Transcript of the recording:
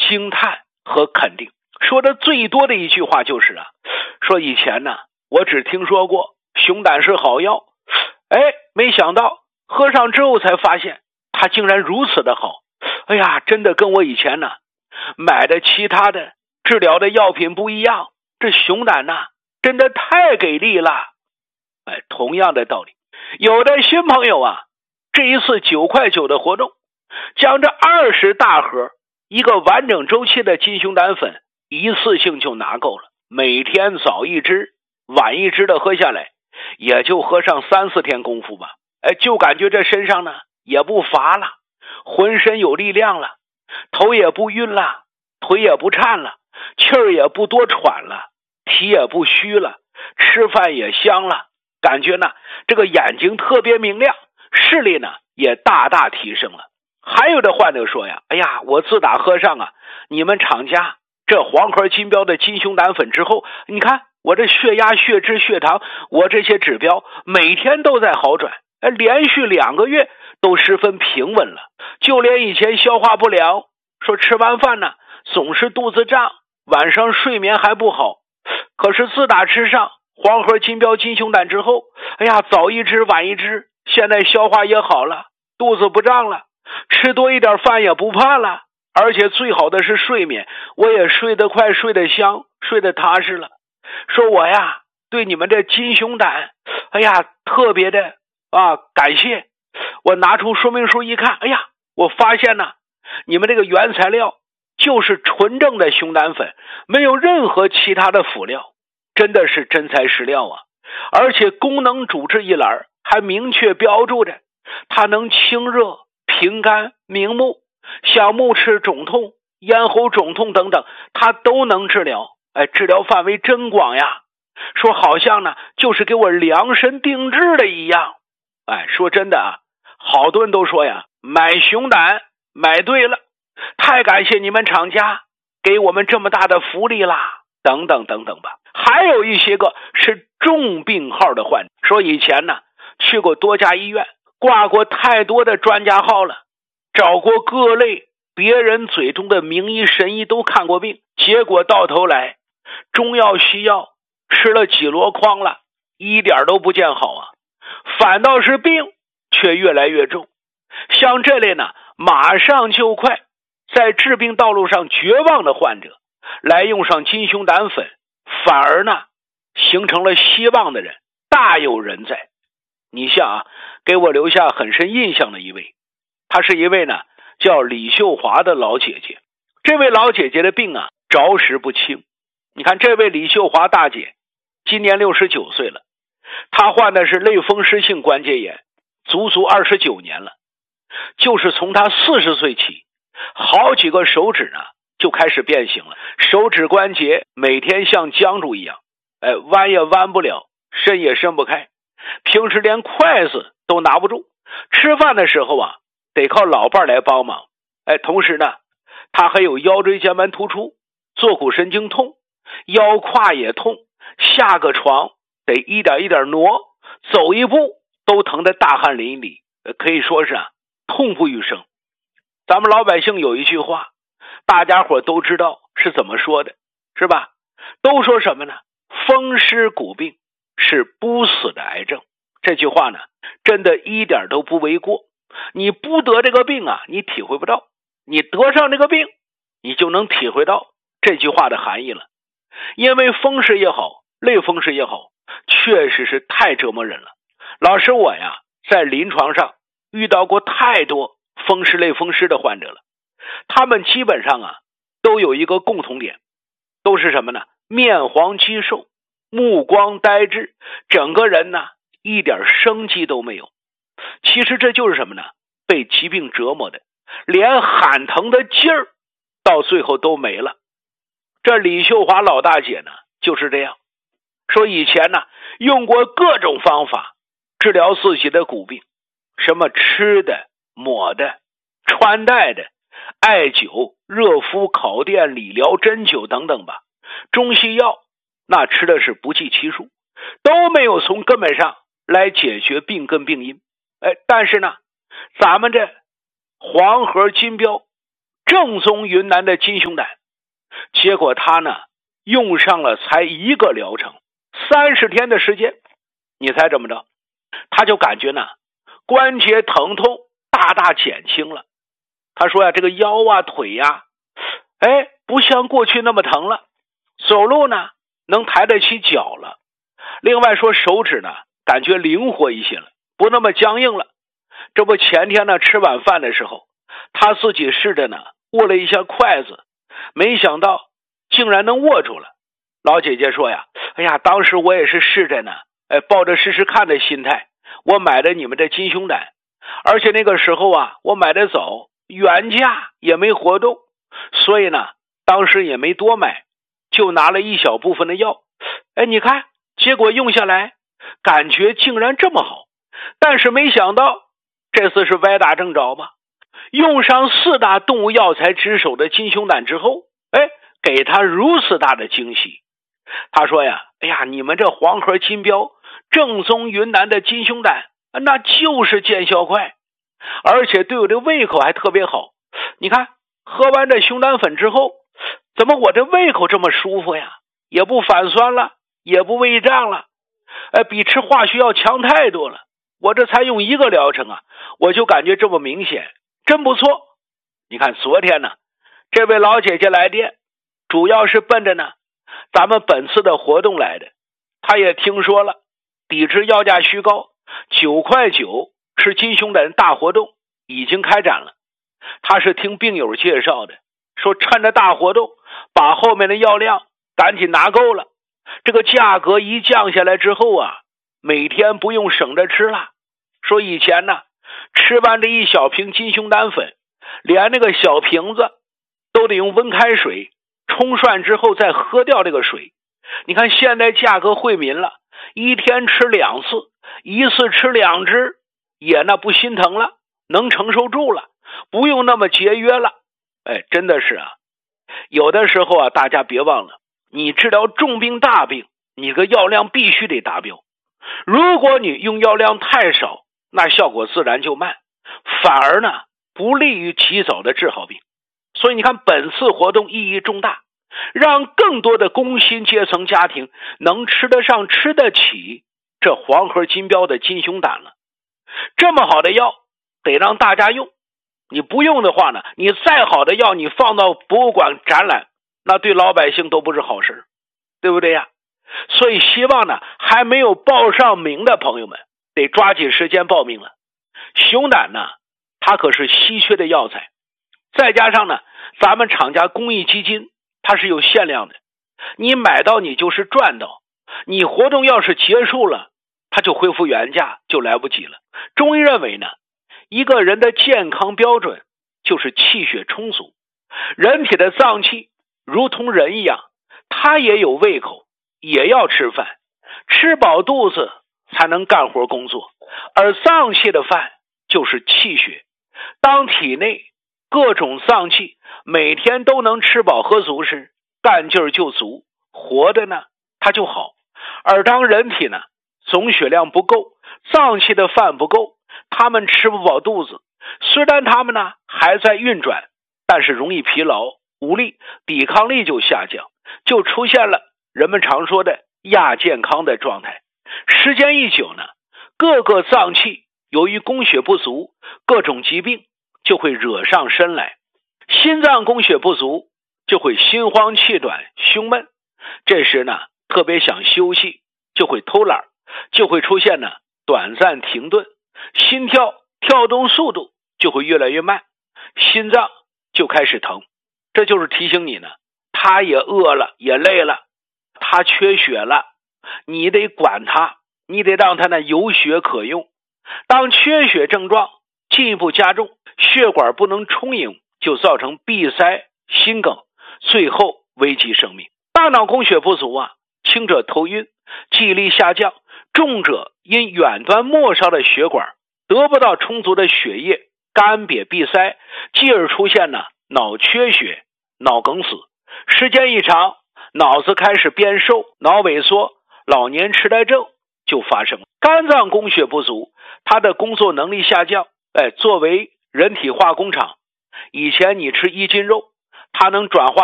惊叹和肯定。说的最多的一句话就是说以前呢，我只听说过熊胆是好药，没想到喝上之后才发现它竟然如此的好。哎呀，真的跟我以前呢买的其他的治疗的药品不一样，这熊胆真的太给力了。同样的道理，有的新朋友这一次9块9的活动，将这20大盒一个完整周期的金熊胆粉一次性就拿够了，每天早1支晚1支的喝下来，也就喝上3、4天功夫吧。就感觉这身上呢也不乏了，浑身有力量了，头也不晕了，腿也不颤了，气儿也不多喘了，体也不虚了，吃饭也香了，感觉呢这个眼睛特别明亮，视力呢也大大提升了。还有的患者说呀，哎呀，我自打喝上你们厂家这黄河金标的金熊胆粉之后，你看我这血压、血脂、血糖，我这些指标每天都在好转，连续2个月都十分平稳了。就连以前消化不良，说吃完饭呢总是肚子胀，晚上睡眠还不好，可是自打吃上黄河金标金熊胆之后，哎呀，早1支晚1支，现在消化也好了，肚子不胀了，吃多一点饭也不怕了，而且最好的是睡眠，我也睡得快，睡得香，睡得踏实了。说我呀对你们这金熊胆特别的感谢。我拿出说明书一看，哎呀，我发现你们这个原材料就是纯正的熊胆粉，没有任何其他的辅料，真的是真材实料而且功能主治一栏还明确标注着它能清热平肝明目，像目赤肿痛、咽喉肿痛等等，它都能治疗。治疗范围真广呀，说好像呢就是给我量身定制的一样。说真的好多人都说呀，买熊胆买对了，太感谢你们厂家给我们这么大的福利啦，等等等等吧。还有一些个是重病号的患者，说以前呢去过多家医院，挂过太多的专家号了，找过各类别人嘴中的名医神医都看过病，结果到头来中药西药吃了几箩筐了，一点都不见好反倒是病却越来越重。像这类呢马上就快，在治病道路上绝望的患者，来用上金熊胆粉，反而呢形成了希望的人大有人在。你像给我留下很深印象的一位，她是一位呢叫李秀华的老姐姐。这位老姐姐的病着实不轻。你看这位李秀华大姐今年69岁了，她患的是类风湿性关节炎，足足29年了。就是从她40岁起，好几个手指呢就开始变形了，手指关节每天像僵住一样，弯也弯不了，伸也伸不开，平时连筷子都拿不住，吃饭的时候得靠老伴来帮忙。同时呢他还有腰椎间盘突出、坐骨神经痛，腰胯也痛，下个床得一点一点挪，走一步都疼得大汗淋漓，可以说是痛不欲生。咱们老百姓有一句话，大家伙都知道是怎么说的，是吧？都说什么呢？风湿骨病是不死的癌症。这句话呢真的一点都不为过。你不得这个病你体会不到，你得上这个病你就能体会到这句话的含义了。因为风湿也好，类风湿也好，确实是太折磨人了。老师我在临床上遇到过太多风湿类风湿的患者了，他们基本上都有一个共同点，都是什么呢？面黄肌瘦，目光呆滞，整个人一点生机都没有。其实这就是什么呢？被疾病折磨的，连喊疼的劲儿到最后都没了。这李秀华老大姐呢就是这样，说以前用过各种方法治疗自己的骨病，什么吃的、抹的、穿戴的、艾灸、热敷、烤电、理疗、针灸等等吧，中西药那吃的是不计其数，都没有从根本上来解决病根病因。但是呢咱们这黄河金标正宗云南的金胸胆。结果他呢用上了才1个疗程，30天的时间，你猜怎么着？他就感觉呢关节疼痛大大减轻了。他说呀，这个腰啊腿呀，不像过去那么疼了，走路呢能抬得起脚了。另外说手指呢感觉灵活一些了，不那么僵硬了。这不前天呢吃晚饭的时候，他自己试着呢握了一下筷子，没想到竟然能握住了。老姐姐说呀，当时我也是试着呢抱着试试看的心态，我买的你们的金胸胆，而且那个时候啊我买的早，原价也没活动，所以呢当时也没多买，就拿了一小部分的药。你看结果用下来感觉竟然这么好。但是没想到这次是歪打正着吧，用上4大动物药材之首的金胸胆之后，给他如此大的惊喜。他说呀，你们这黄河金标正宗云南的金胸胆那就是见效快，而且对我的胃口还特别好。你看喝完这胸胆粉之后，怎么我这胃口这么舒服呀，也不反酸了，也不胃胀了，比吃化学药强太多了。我这才用1个疗程啊，我就感觉这么明显，真不错。你看昨天呢这位老姐姐来电，主要是奔着呢咱们本次的活动来的。她也听说了抵制药价虚高，9块9吃金胸胆大活动已经开展了。她是听病友介绍的，说趁着大活动把后面的药量赶紧拿够了，这个价格一降下来之后啊，每天不用省着吃了。说以前呢吃完这一小瓶金胸胆粉，连那个小瓶子都得用温开水冲涮之后再喝掉这个水。你看现在价格惠民了，一天吃2次，一次吃2支，也那不心疼了，能承受住了，不用那么节约了。真的是啊，有的时候啊大家别忘了，你治疗重病大病，你个药量必须得达标。如果你用药量太少，那效果自然就慢，反而呢不利于及早的治好病。所以你看本次活动意义重大，让更多的工薪阶层家庭能吃得上吃得起这黄河金标的金胸胆了。这么好的药得让大家用，你不用的话呢，你再好的药你放到博物馆展览，那对老百姓都不是好事，对不对呀？所以希望呢还没有报上名的朋友们得抓紧时间报名了。熊胆呢它可是稀缺的药材，再加上呢咱们厂家公益基金它是有限量的，你买到你就是赚到，你活动要是结束了它就恢复原价就来不及了。中医认为呢，一个人的健康标准就是气血充足。人体的脏器如同人一样，它也有胃口，也要吃饭，吃饱肚子才能干活工作，而脏器的饭就是气血。当体内各种脏器每天都能吃饱喝足时，干劲儿就足，活的呢它就好。而当人体呢总血量不够，脏器的饭不够，他们吃不饱肚子，虽然他们呢还在运转，但是容易疲劳无力，抵抗力就下降，就出现了人们常说的亚健康的状态。时间一久呢，各个脏器由于供血不足，各种疾病就会惹上身来。心脏供血不足就会心慌气短胸闷，这时呢特别想休息，就会偷懒，就会出现呢短暂停顿，心跳跳动速度就会越来越慢，心脏就开始疼。这就是提醒你呢，他也饿了也累了，他缺血了，你得管他，你得让他呢有血可用。当缺血症状进一步加重，血管不能充盈，就造成闭塞心梗，最后危及生命。大脑供血不足啊，轻者头晕记忆力下降，重者因远端末梢的血管得不到充足的血液，干瘪闭塞，继而出现呢脑缺血脑梗死。时间一长，脑子开始变瘦，脑萎缩，老年痴呆症就发生了。肝脏供血不足，它的工作能力下降，作为人体化工厂， 以前你吃1斤肉，它能转化